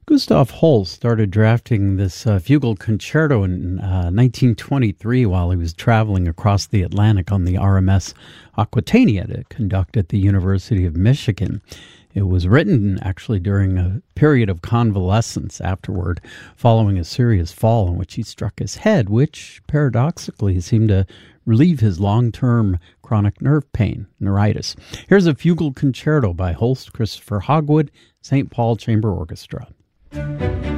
Gustav Holst started drafting this fugal concerto in 1923 while he was traveling across the Atlantic on the RMS Aquitania to conduct at the University of Michigan. It was written actually during a period of convalescence afterward, following a serious fall in which he struck his head, which paradoxically seemed to relieve his long-term chronic nerve pain, neuritis. Here's a fugal concerto by Holst Christopher Hogwood, St. Paul Chamber Orchestra.